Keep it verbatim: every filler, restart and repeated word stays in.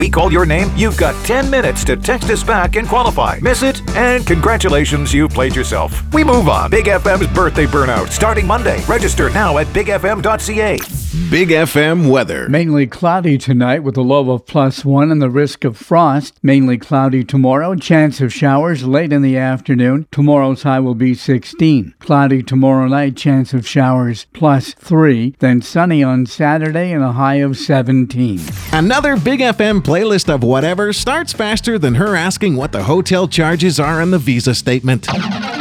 We call your name, you've got ten minutes to text us back and qualify. Miss it, and congratulations, you played yourself. We move on. Big F M's Birthday Burnout, starting Monday. Register now at big f m dot c a. Big F M weather. Mainly cloudy tonight with a low of plus one and the risk of frost. Mainly cloudy tomorrow. Chance of showers late in the afternoon. Tomorrow's high will be sixteen. Cloudy tomorrow night. Chance of showers plus three. Then sunny on Saturday and a high of seventeen. Another Big F M playlist of whatever starts faster than her asking what the hotel charges are in the Visa statement.